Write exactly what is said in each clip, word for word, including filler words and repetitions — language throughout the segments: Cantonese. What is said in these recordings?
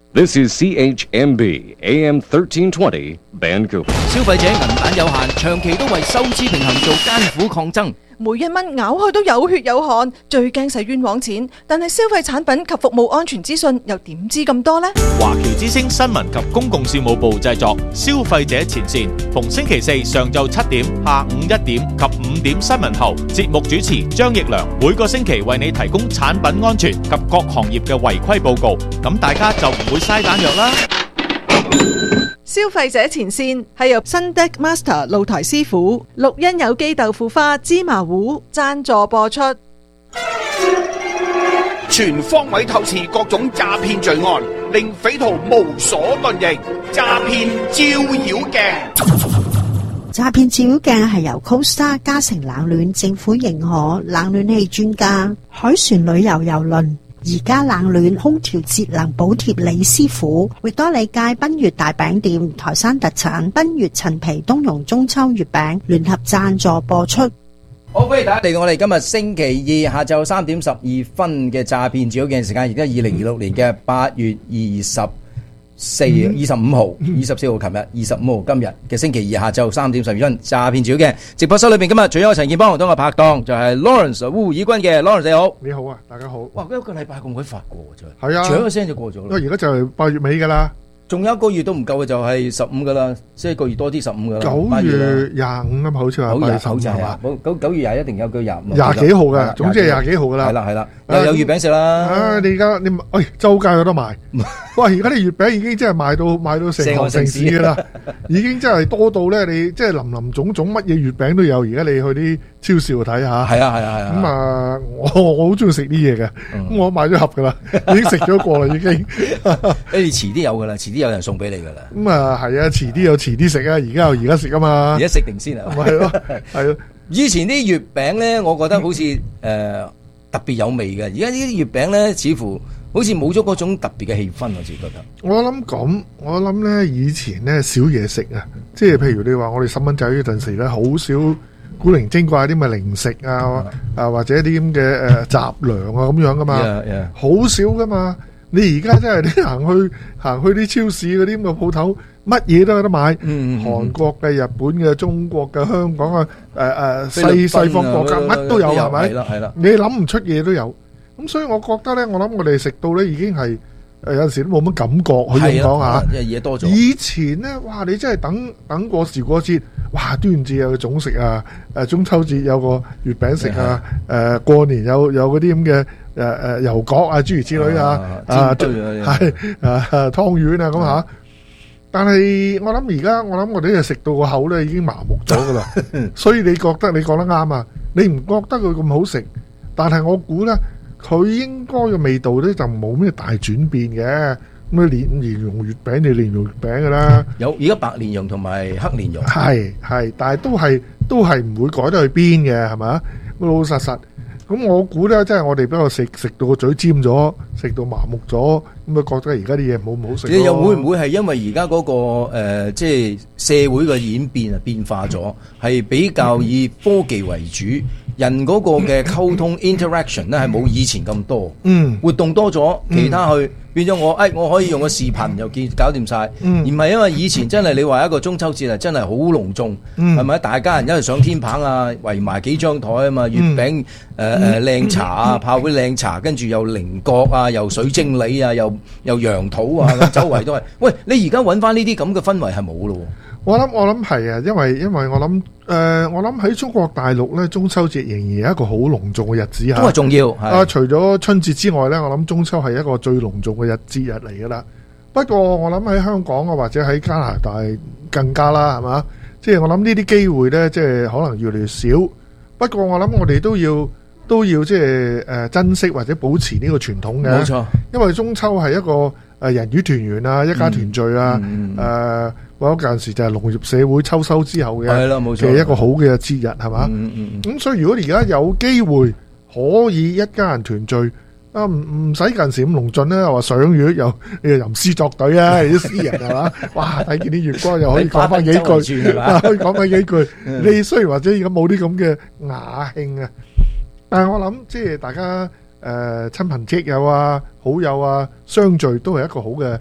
This is C H M B A M thirteen twenty Vancouver。 消費者銀彈有限，長期都為收支平衡做艱苦抗爭。 每一蚊咬開都有血有汗，最驚使冤枉錢。但係消費產品及服務安全資訊又點知咁多呢？ 華僑之聲新聞及公共事務部製作，消費者前線，逢星期四上晝七點、下午一點及五點新聞後，節目主持張奕良每個星期為你提供產品安全及各行業嘅違規報告，咁大家就唔會嘥彈藥啦。 消費者前線係由新的 Master 露台師傅、綠茵有機豆腐花、芝麻糊贊助播出。 全方位透視各種詐騙罪案，令匪徒無所遁形。詐騙照妖鏡， 詐騙照妖鏡係由 Costa 嘉誠冷暖政府認可冷暖氣專家海船旅遊郵輪而家冷暖空調節能補貼李師傅，域多利街賓悅大餅店台山特產賓悅陳皮冬蓉中秋月餅聯合贊助播出。 好，歡迎大家嚟到我哋今日星期二下晝三點十二分嘅詐騙照妖鏡時間，而家二零二六年嘅八月二十四、二十五號、二十四號，琴日二十五號，今日嘅星期二下晝三點十二分，詐騙照妖鏡直播室裏邊，今日除咗我陳建邦同我拍檔，就係 Lawrence 烏爾君嘅 Lawrence， 你好， 你好啊，大家好。 哇，一個禮拜咁鬼快過啫， 係啊， 轉一個聲就過咗啦。 因為而家就係八月尾噶啦， 仲有一個月都唔夠嘅，就係十五噶啦，即係一個月多啲十五噶啦。 九月廿五啊嘛，好似話八月十五係嘛？ 九九月廿一定有個廿五。 廿幾號嘅，總之係廿幾號噶啦。 係啦係啦，又有月餅食啦。 啊，你而家你喂周街有得賣，哇！而家啲月餅已經真係賣到賣到成個城市噶啦，已經真係多到咧，你即係林林總總乜嘢月餅都有。而家你去啲超市度睇下。 係啊係啊係啊。 咁啊，我我好中意食啲嘢嘅，咁我買咗盒噶啦，已經食咗過啦已經。 你遲啲有噶啦，遲啲有人送俾你噶啦。 咁啊係啊，遲啲有遲啲食啊，而家有而家食啊嘛。 而家食定先啊？ 係咯，係咯。 以前啲月餅咧，我覺得好似誒、呃、特別有味嘅。而家呢啲月餅咧，似乎好似冇咗嗰種特別嘅氣氛，我自己覺得。 我諗咁，我諗咧以前咧少嘢食啊，即係譬如你話我哋細蚊仔嗰陣時咧，好少古靈精怪啲咪零食啊，啊或者啲咁嘅誒雜糧啊咁樣噶嘛，好、yeah, yeah. 少噶嘛。你而家真係你行去行去啲超市嗰啲咁嘅鋪頭，乜嘢都有得買。嗯、韓國嘅、日本嘅、中國嘅、香港嘅、誒誒西西方國家乜都有係咪？係啦係啦，你諗唔出嘢都有。咁所以我覺得咧，我諗我哋食到咧已經係誒有陣時都冇乜感覺。可以咁講下， 嘢多咗。以前咧，哇！你真係等等過時過節，哇！端午節有個粽食啊，誒中秋節有個月餅食啊，誒過年有有嗰啲咁嘅。誒誒油角啊，諸如此類啊，啊係啊湯圓啊咁吓，但係我諗而家我諗我哋就食到個口咧已經麻木咗噶啦，所以你覺得你講得啱啊，你唔覺得佢咁好食，但係我估咧佢應該嘅味道咧就冇咩大轉變嘅，咁啊蓮蓮蓉月餅你蓮蓉月餅噶啦，有而家白蓮蓉同埋黑蓮蓉，係係，但係都係都係唔會改得去邊嘅係咪？老老實實。咁我估咧，即係我哋比較食食到個嘴尖咗，食到麻木咗，咁啊覺得而家啲嘢冇唔好食。你又會唔會係因為而家嗰個誒、呃，即係社會嘅演變啊變化咗，係比較以科技為主，人嗰個嘅溝通 interaction 咧係冇以前咁多，嗯，活動多咗，其他去。變咗我，誒我可以用個視頻又見搞掂晒，嗯、而唔係因為以前真係你話一個中秋節係真係好隆重，係咪、嗯？大家人一齊上天棚啊，圍埋幾張台啊嘛，月餅誒誒靚茶啊，炮灰靚茶，跟住又菱角啊，又水晶梨啊，又又楊桃啊，咁周圍都係。喂，你而家揾翻呢啲咁嘅氛圍係冇咯？我諗我諗係啊，因為因為我諗誒、呃，我諗喺中國大陸咧，中秋節仍然係一個好隆重嘅日子嚇，都係重要。啊，除咗春節之外咧，我諗中秋係一個最隆重嘅日節日嚟噶啦。不過我諗喺香港啊，或者喺加拿大更加啦，係嘛？即係我諗呢啲機會咧，即係可能越嚟越少。不過我諗我哋都要都要即係誒珍惜或者保持呢個傳統嘅。冇錯，因為中秋係一個誒人與團圓啊，一家團聚啊，誒、嗯。呃嗰陣時就係農業社會秋收之後嘅嘅一個好嘅節日係嘛？咁、嗯嗯嗯、所以如果而家有機會可以一家人團聚啊，唔唔使近時咁隆重咧，又話賞月又又吟詩作對啊，啲詩人係嘛？哇！睇見啲月光又可以講翻幾句，可以講翻幾句。你雖然或者而家冇啲咁嘅雅興啊，但係我諗即係大家誒親朋戚友啊、好友啊相聚都係一個好嘅。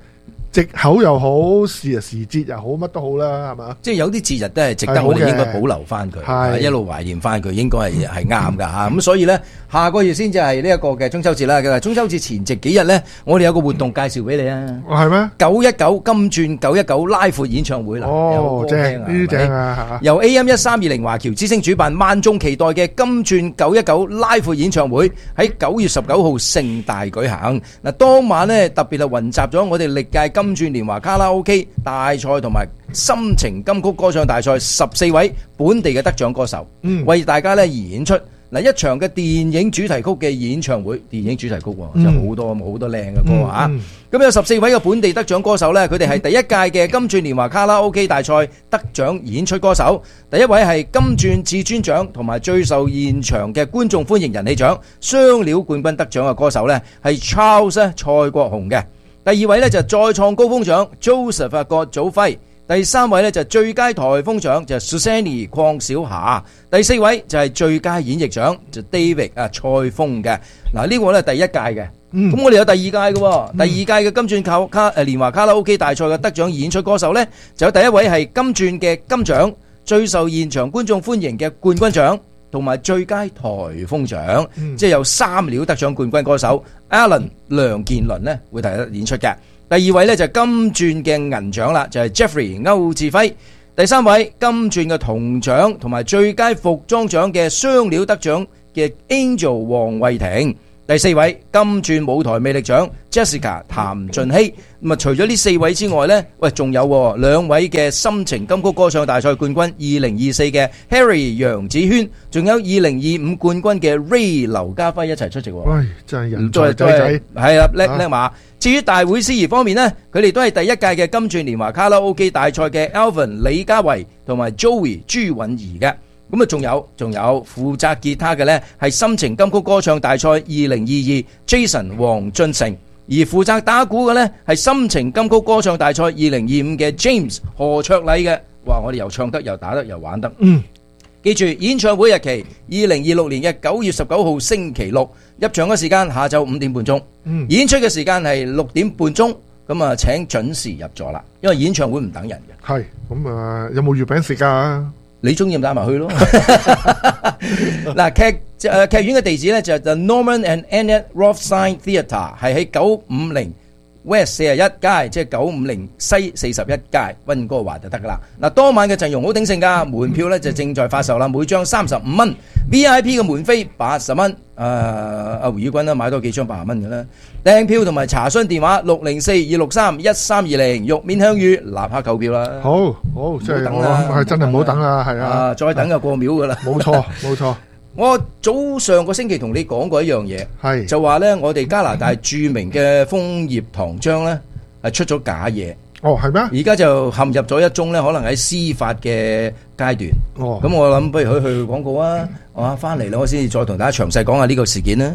藉口又好，時時節又好，乜都好啦，係嘛？ 即係有啲節日都係值得我哋應該保留翻佢，一路懷念翻佢，應該係係啱㗎嚇。咁所以咧，下個月先至係呢一個嘅中秋節啦。中秋節前夕幾日咧，我哋有個活動介紹俾你啊。 係咩？ 九一九金鑽九一九拉闊演唱會啦。 哦，正呢啲正啊！ 由 A M 一三二零華僑之聲主辦，萬眾期待嘅金鑽九一九拉闊演唱會喺九月十九號盛大舉行。嗱，當晚咧特別係雲集咗我哋歷屆金鑽年華卡拉 OK 大賽同埋心情金曲歌唱大賽十四位本地嘅得獎歌手，嗯、為大家咧而演出嗱一場嘅電影主題曲嘅演唱會，電影主題曲喎，真係好多好多靚嘅歌啊！咁、嗯嗯、有十四位嘅本地得獎歌手咧，佢哋係第一屆嘅金鑽年華卡拉 OK 大賽得獎演出歌手，第一位係金鑽至尊獎同埋最受現場嘅觀眾歡迎人氣獎雙料冠軍得獎嘅歌手咧，係 Charles 蔡國雄嘅。第二位呢就再創高峰獎 Joseph 郭祖輝，第三位呢就最佳台風獎就 Susanny 鄺小霞，第四位就係最佳演繹獎就 David 啊蔡峰嘅。嗱呢個呢係第一屆嘅，咁、嗯、我哋有第二屆嘅，第二屆嘅金鑽卡卡誒年華卡拉 OK 大賽嘅得獎演出歌手呢，就有第一位係金鑽嘅金獎最受現場觀眾歡迎嘅冠軍獎，同埋最佳台風獎，嗯、即係有三料得獎冠軍歌手 Alan 梁健倫呢會第一演出嘅。第二位呢就係金鑽嘅銀獎啦，就係、是、Jeffrey 歐志輝。第三位金鑽嘅銅獎同埋最佳服裝獎嘅雙料得獎嘅 Angel 黃慧婷。第四位金鑽舞台魅力獎 Jessica 譚俊熙。咁啊，除咗呢四位之外呢，喂，仲有兩位嘅心情金曲歌唱大賽冠軍，二零二四嘅 Harry 楊子軒，仲有二零二五冠軍嘅 Ray 劉家輝一齊出席。 喂，真係人才仔仔， 係啦，叻叻馬。至於大會司儀方面呢，佢哋都係第一屆嘅金鑽年華卡拉 OK 大賽嘅 Alvin 李家維同埋 Joey 朱允儀嘅。咁啊，仲有仲有負責吉他嘅呢係心情金曲歌唱大賽二零二二 Jason 黃俊成，而負責打鼓嘅呢係心情金曲歌唱大賽二零二五嘅 James 何卓禮嘅。哇！我哋又唱得又打得又玩得。嗯，記住演唱會日期二零二六年嘅九月十九號星期六，入場嘅時間下晝五點半鐘，嗯、演出嘅時間係六點半鐘。咁啊，請準時入座啦，因為演唱會唔等人嘅。 係咁啊，有冇月餅食㗎？ 你中意就帶埋去咯。嗱，劇誒劇院嘅地址咧就係 The Norman and Annette Rothstein Theatre， 係喺九五零 West 四十一街，即係九五零西四十一街溫哥華就得噶啦。嗱，當晚嘅陣容好鼎盛噶，門票咧就正在發售啦，每張三十五蚊 ，V I P 嘅門飛八十蚊。誒，阿胡宇君啦，買多幾張八十蚊嘅啦。訂票同埋查詢電話六零四二六三一三二零，玉面香芋，立刻購票啦。 好，好，即係我諗係真係唔好等啦，係啊， 再等就過秒噶啦。 冇錯，冇錯。 我早上個星期同你講過一樣嘢，係就話咧，我哋加拿大著名嘅楓葉糖漿咧係出咗假嘢。 哦，係咩？ 而家就陷入咗一宗咧，可能喺司法嘅階段。哦，咁我諗不如去去廣告啊！啊，翻嚟啦，我先至再同大家詳細講下呢個事件啦。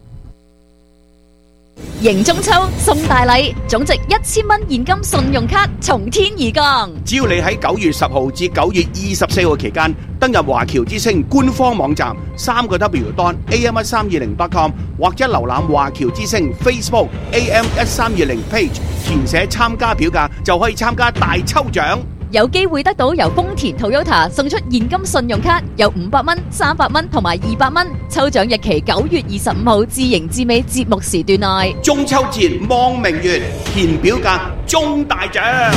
迎中秋送大禮，總值一千蚊現金信用卡從天而降。 只要你喺九月十號至九月二十四號期間登入華僑之聲官方網站三個 W dot A M 一三二零 dot com 或者瀏覽華僑之聲 Facebook A M 一三二零 page， 填寫參加表格就可以參加大抽獎。 有機會得到由豐田 Toyota 送出現金信用卡，有五百蚊、三百蚊同埋二百蚊。抽獎日期九月二十五號至迎至尾節目時段內。 中秋節望明月，填表格中大獎。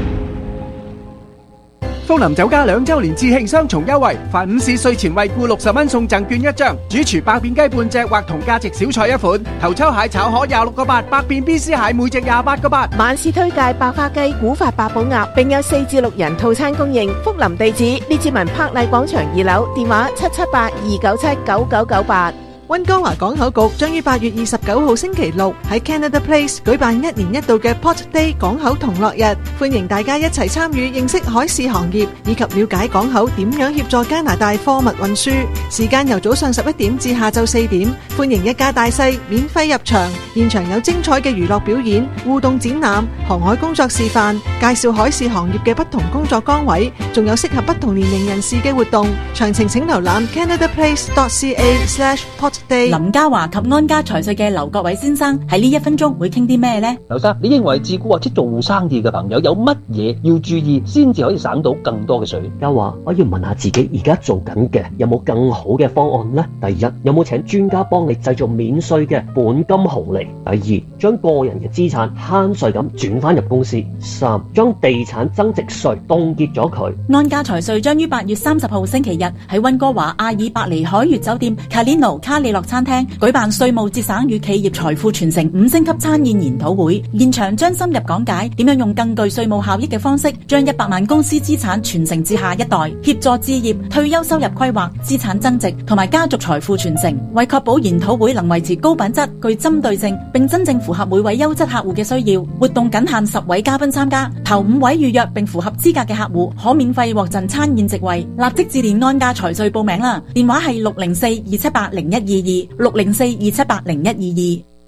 福林酒家兩周年致慶雙重優惠，凡午市稅前惠顧六十蚊送贈券一張，主廚百變雞半隻或同價值小菜一款，頭抽蟹炒河廿六個八，百變 B C 蟹每隻廿八個八。 晚市推介百花雞、古法八寶鴨，並有四至六人套餐供應。福林地址：列治文柏麗廣場二樓，電話七七八二九七九九九八。 溫哥華港口局將於八月二十九號星期六喺 Canada Place 舉辦一年一度嘅 Port Day 港口同樂日，歡迎大家一齊參與認識海事行業以及了解港口點樣協助加拿大貨物運輸。時間由早上十一點至下晝四點，歡迎一家大細免費入場，現場有精彩嘅娛樂表演、互動展覽、航海工作示範，介紹海事行業嘅不同工作崗位，仲有適合不同年齡人士嘅活動。詳情請瀏覽 canadaplace dot c a slash port Pot Day。 林家華及安家財稅嘅劉國偉先生喺呢一分鐘會傾啲咩呢？ 劉生，你認為自僱或者做生意嘅朋友有乜嘢要注意，先至可以省到更多嘅稅？ 家華，我要問下自己而家做緊嘅有冇更好嘅方案呢？第一，有冇請專家幫你製造免稅嘅本金紅利？第二，將個人嘅資產慳稅咁轉翻入公司。三，將地產增值稅凍結咗佢。 安家財稅將於八月三十號星期日喺溫哥華阿爾伯尼海悅酒店卡列諾卡里諾餐廳舉辦稅務節省與企業財富傳承五星級餐宴研討會，現場將深入講解點樣用更具稅務效益嘅方式，將一百萬公司資產傳承至下一代，協助置業、退休收入規劃、資產增值同埋家族財富傳承。為確保研討會能維持高品質、具針對性，並真正符合每位優質客戶嘅需要，活動僅限十位嘉賓參加，頭五位預約並符合資格嘅客戶可免費獲贈餐宴席位。立即致電安家財稅報名啦，電話係六零四二七八零一二二六零四二七八零一二二。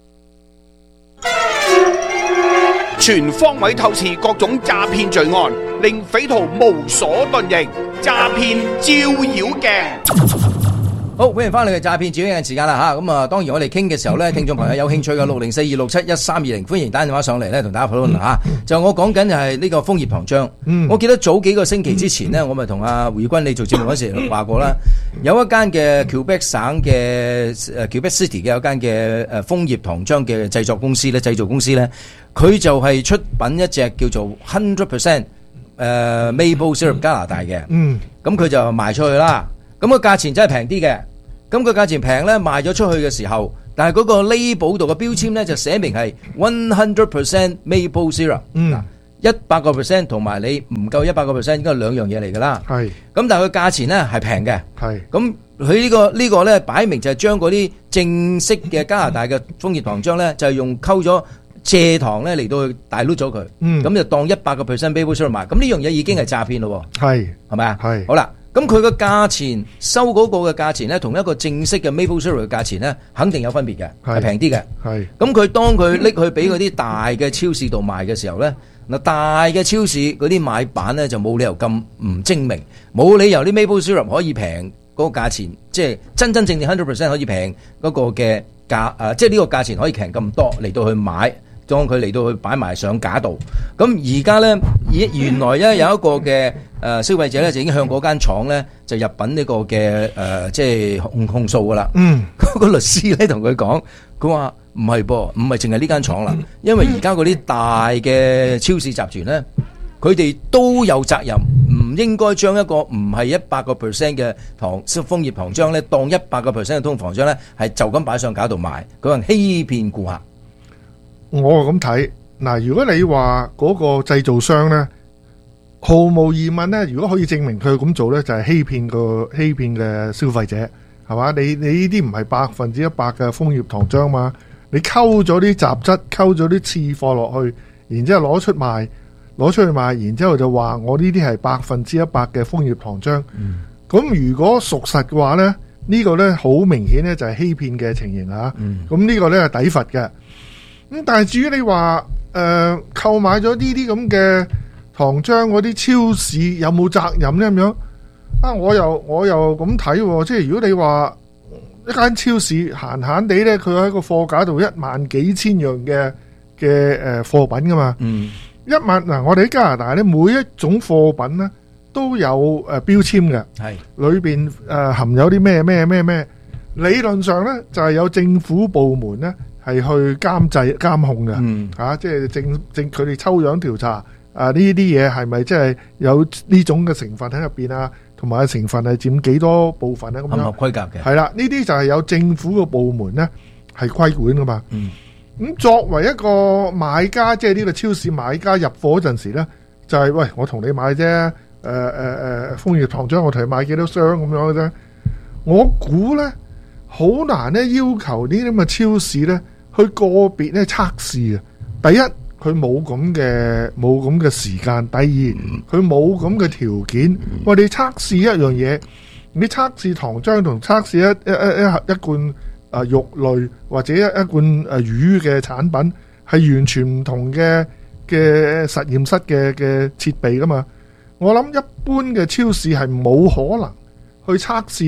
全方位透視各種詐騙罪案，令匪徒無所遁形。詐騙照妖鏡。 好，歡迎翻嚟嘅詐騙照妖鏡時間啦吓，咁啊，當然我哋傾嘅時候咧，聽眾朋友有興趣嘅六零四二六七一三二零，歡迎打電話上嚟咧，同大家討論吓。就我講緊就係呢個楓葉糖漿。嗯，我記得早幾個星期之前呢，我咪同阿胡耀君你做節目嗰時話過啦，有一間嘅 Quebec 省嘅誒 Quebec City 嘅有間嘅誒楓葉糖漿嘅製作公司咧，製造公司咧，佢就係出品一隻叫做 hundred percent 誒 Maple Syrup 加拿大嘅。嗯，咁佢就賣出去啦。咁個價錢真係平啲嘅，咁個價錢平咧賣咗出去嘅時候，但係嗰個 label 度嘅標籤咧就寫明係 one hundred percent maple syrup，嗯，一百個 percent 同埋你唔夠一百個 percent 應該係兩樣嘢嚟㗎啦。係，咁但係佢價錢咧係平嘅。係，咁佢呢個呢個咧擺明就係將嗰啲正式嘅加拿大嘅楓葉糖漿咧就係用溝咗蔗糖咧嚟到去大碌咗佢，嗯，咁就當一百個 percent maple syrup 賣，咁呢樣嘢已經係詐騙咯。係，係咪啊？係，好啦。咁佢個價錢收嗰個嘅價錢咧，同一個正式嘅 maple syrup 嘅價錢咧，肯定有分別嘅，係平啲嘅。係。咁佢當佢拎去俾嗰啲大嘅超市度賣嘅時候咧，嗱大嘅超市嗰啲買板咧就冇理由咁唔精明，冇理由啲 maple syrup 可以平嗰個價錢，即係真真正正 hundred percent 可以平嗰個嘅價誒，即係呢個價錢可以平咁多嚟到去買。當佢嚟到去擺埋上架度，咁而家咧，原來咧有一個嘅誒消費者咧就已經向嗰間廠咧就入稟呢個嘅誒即係控控訴噶啦。嗯，嗰個律師咧同佢講，佢話唔係噃，唔係淨係呢間廠啦，因為而家嗰啲大嘅超市集團咧，佢哋都有責任，唔應該將一個唔係一百個 percent 嘅糖楓葉糖漿咧，當一百個 percent 嘅楓葉糖漿咧，係就咁擺上架度賣，佢話欺騙顧客。 我咁睇嗱，如果你話嗰個製造商咧，毫無疑問咧，如果可以證明佢咁做咧，就係欺騙個欺騙嘅消費者，係嘛？你你呢啲唔係百分之一百嘅楓葉糖漿嘛？你溝咗啲雜質，溝咗啲次貨落去，然之後攞出賣，攞出去賣，然之後就話我呢啲係百分之一百嘅楓葉糖漿。咁、嗯、如果屬實嘅話咧，呢、呢個咧好明顯咧就係欺騙嘅情形啊！咁、嗯、呢個咧係抵罰嘅。咁但係至於你話誒購買咗呢啲咁嘅糖漿嗰啲超市有冇責任咧咁樣啊？我又我又咁睇，即係如果你話一間超市閒閒地咧，佢喺個貨架度一萬幾千樣嘅嘅誒貨品噶嘛，嗯，一萬嗱，我哋喺加拿大咧，每一種貨品咧都有誒標籤嘅，係裏邊誒含有啲咩咩咩咩，理論上咧就係有政府部門咧。係去監製監控嘅，嗯，啊，即係正正佢哋抽樣調查啊，呢啲嘢係咪即係有呢種嘅成分喺入邊啊？同埋成分係佔幾多部分咧？咁樣合規格嘅係啦，呢啲就係有政府嘅部門咧係規管噶嘛。嗯，咁作為一個買家，即係呢個超市買家入貨嗰陣時咧，就係、是、喂，我同你買啫，誒誒誒，楓葉糖漿我同你買幾多箱咁樣嘅啫。我估咧好難咧要求呢啲咁嘅超市咧。佢個別咧測試啊，第一佢冇咁嘅冇咁嘅時間，第二佢冇咁嘅條件。我哋測試一樣嘢，你測試糖漿同測試一一一一一罐啊肉類或者一一罐誒魚嘅產品係完全唔同嘅嘅實驗室嘅嘅設備噶嘛。我諗一般嘅超市係冇可能去測試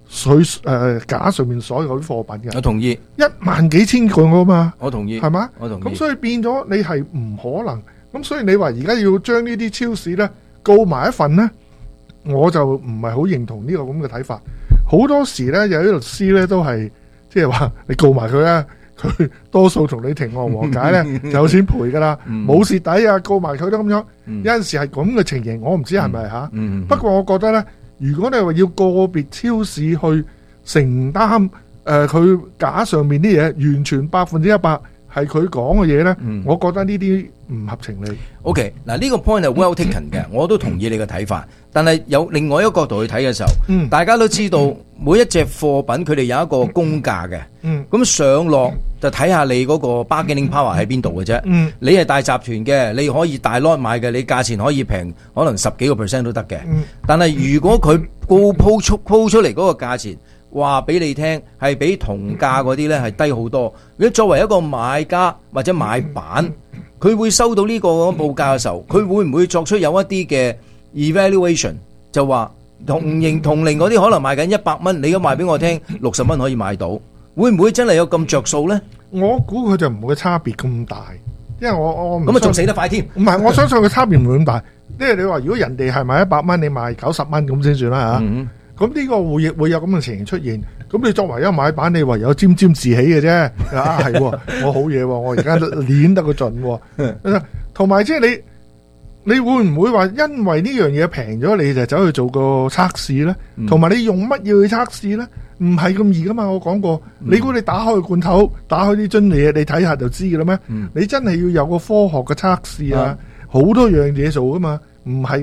佢誒架上面所有啲貨品嘅。 我同意， 一萬幾千個啊嘛。 我同意， 係嘛？ 我同意。 咁所以變咗你係唔可能。咁所以你話而家要將呢啲超市咧告埋一份咧，我就唔係好認同呢個咁嘅睇法。好多時咧有啲律師咧都係即係話你告埋佢咧，佢多數同你庭外和解咧就有錢賠噶啦，冇蝕底啊，告埋佢都咁樣。有陣時係咁嘅情形，我唔知係咪嚇。不過我覺得咧，如果你話要個別超市去承擔誒佢架上面啲嘢，完全百分之一百係佢講嘅嘢咧，我覺得呢啲唔合情理。 OK， 嗱呢個 point 係 well taken 嘅，我都同意你嘅睇法。但係有另外一個角度去睇嘅時候，嗯、大家都知道每一隻貨品佢哋有一個公價嘅，咁、嗯、上落就睇下你嗰個 bargaining power 喺邊度嘅啫。嗯、你係大集團嘅，你可以大 lot 買嘅，你價錢可以平，可能十幾個 percent 都得嘅。嗯、但係如果佢鋪鋪出鋪出嚟嗰個價錢，話俾你聽係比同價嗰啲咧係低好多。如果作為一個買家或者買辦，佢會收到呢個報價嘅時候，佢會唔會作出有一啲嘅 evaluation， 就話同型同齡嗰啲可能賣緊一百蚊，你而家賣俾我聽六十蚊可以買到，會唔會真係有咁着數咧？ 我估佢就唔會差別咁大，因為我我咁啊仲死得快添。 唔係，我相信佢差別唔會咁大，因為你話如果人哋係賣一百蚊，你賣九十蚊咁先算啦嚇。嗯咁呢個會會有咁嘅情形出現，咁你作為一個買辦，你唯有沾沾自喜嘅啫。啊，係，我好嘢，我而家練得個盡。同埋即係你，你會唔會話因為呢樣嘢平咗，你就走去做個測試咧？同埋、嗯、你用乜嘢去測試咧？唔係咁易噶嘛。我講過，嗯、你估你打開個罐頭，打開啲樽嘢，你睇下就知噶啦咩？嗯、你真係要有個科學嘅測試啊，好、嗯、多樣嘢做噶嘛，唔係